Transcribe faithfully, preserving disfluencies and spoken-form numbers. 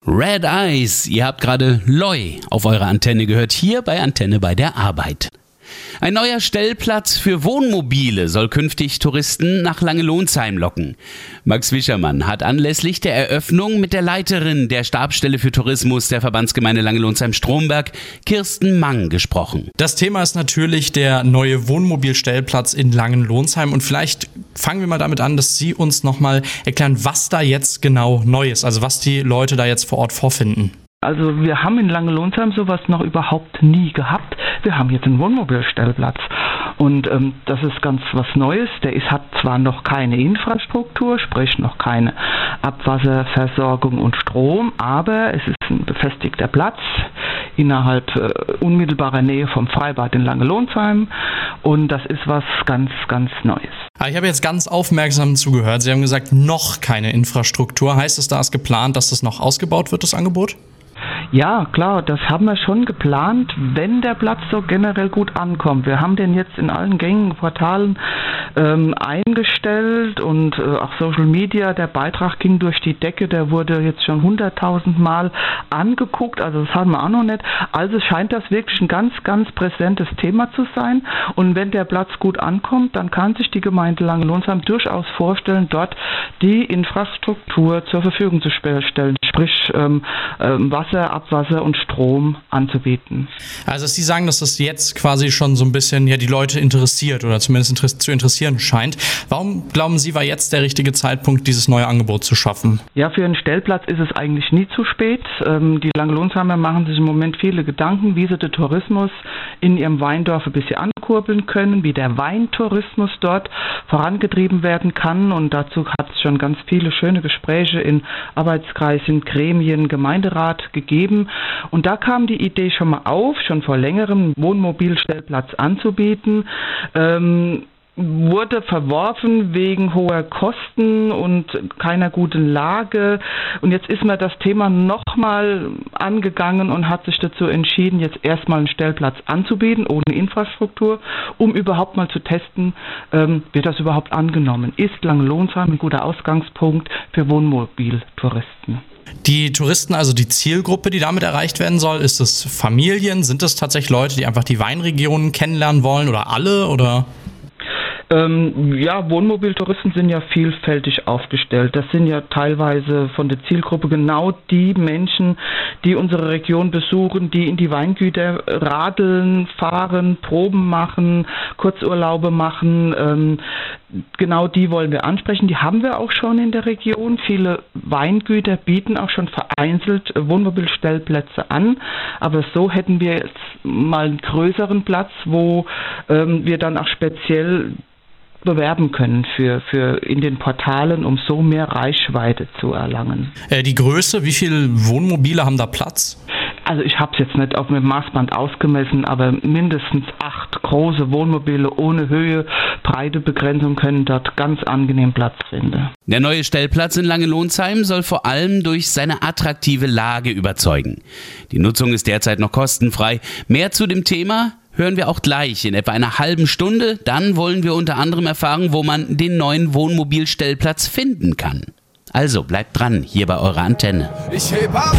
Red Eyes, ihr habt gerade Loi auf eurer Antenne gehört, hier bei Antenne bei der Arbeit. Ein neuer Stellplatz für Wohnmobile soll künftig Touristen nach Langelonsheim locken. Max Wischermann hat anlässlich der Eröffnung mit der Leiterin der Stabsstelle für Tourismus der Verbandsgemeinde Langelonsheim-Stromberg, Kirsten Mang, gesprochen. Das Thema ist natürlich der neue Wohnmobilstellplatz in Langenlonsheim und vielleicht fangen wir mal damit an, dass Sie uns nochmal erklären, was da jetzt genau neu ist, also was die Leute da jetzt vor Ort vorfinden. Also wir haben in Langelonsheim sowas noch überhaupt nie gehabt. Wir haben jetzt einen Wohnmobilstellplatz und ähm, das ist ganz was Neues. Der ist, hat zwar noch keine Infrastruktur, sprich noch keine Abwasserversorgung und Strom, aber es ist ein befestigter Platz innerhalb äh, unmittelbarer Nähe vom Freibad in Langelonsheim und das ist was ganz, ganz Neues. Ich habe jetzt ganz aufmerksam zugehört. Sie haben gesagt, noch keine Infrastruktur. Heißt es, da ist geplant, dass das noch ausgebaut wird, das Angebot? Ja, klar, das haben wir schon geplant, wenn der Platz so generell gut ankommt. Wir haben den jetzt in allen gängigen Portalen ähm, eingestellt und äh, auch Social Media, der Beitrag ging durch die Decke, der wurde jetzt schon hunderttausend Mal angeguckt, also das haben wir auch noch nicht. Also scheint das wirklich ein ganz, ganz präsentes Thema zu sein und wenn der Platz gut ankommt, dann kann sich die Gemeinde Langelonsheim durchaus vorstellen, dort die Infrastruktur zur Verfügung zu stellen, sprich ähm, ähm, Wasser, Abwasser und Strom anzubieten. Also Sie sagen, dass das jetzt quasi schon so ein bisschen ja die Leute interessiert oder zumindest inter- zu interessieren scheint. Warum glauben Sie, war jetzt der richtige Zeitpunkt, dieses neue Angebot zu schaffen? Ja, für einen Stellplatz ist es eigentlich nie zu spät. Ähm, die Langelonsheimer machen sich im Moment viele Gedanken, wie sie den Tourismus in ihrem Weindorf ein bisschen ankurbeln können, wie der Weintourismus dort vorangetrieben werden kann und dazu hat es schon ganz viele schöne Gespräche in Arbeitskreisen, Gremien, Gemeinderat gegeben. Und da kam die Idee schon mal auf, schon vor längerem einen Wohnmobilstellplatz anzubieten. Ähm, wurde verworfen wegen hoher Kosten und keiner guten Lage. Und jetzt ist mir das Thema nochmal angegangen und hat sich dazu entschieden, jetzt erstmal einen Stellplatz anzubieten, ohne Infrastruktur, um überhaupt mal zu testen, ähm, wird das überhaupt angenommen. Ist Langelonsheim ein guter Ausgangspunkt für Wohnmobiltouristen? Die Touristen, also die Zielgruppe, die damit erreicht werden soll, ist es Familien? Sind es tatsächlich Leute, die einfach die Weinregionen kennenlernen wollen oder alle? Oder? Ähm, ja, Wohnmobiltouristen sind ja vielfältig aufgestellt. Das sind ja teilweise von der Zielgruppe genau die Menschen, die unsere Region besuchen, die in die Weingüter radeln, fahren, Proben machen, Kurzurlaube machen. Ähm, genau die wollen wir ansprechen. Die haben wir auch schon in der Region. Viele Weingüter bieten auch schon vereinzelt Wohnmobilstellplätze an. Aber so hätten wir jetzt mal einen größeren Platz, wo ähm, wir dann auch speziell bewerben können für, für in den Portalen, um so mehr Reichweite zu erlangen. Äh, die Größe, wie viele Wohnmobile haben da Platz? Also ich habe es jetzt nicht auf dem Maßband ausgemessen, aber mindestens acht große Wohnmobile ohne Höhe, Breitebegrenzung können dort ganz angenehm Platz finden. Der neue Stellplatz in Langelonsheim soll vor allem durch seine attraktive Lage überzeugen. Die Nutzung ist derzeit noch kostenfrei. Mehr zu dem Thema hören wir auch gleich in etwa einer halben Stunde. Dann wollen wir unter anderem erfahren, wo man den neuen Wohnmobilstellplatz finden kann. Also bleibt dran, hier bei eurer Antenne. Ich heb ab!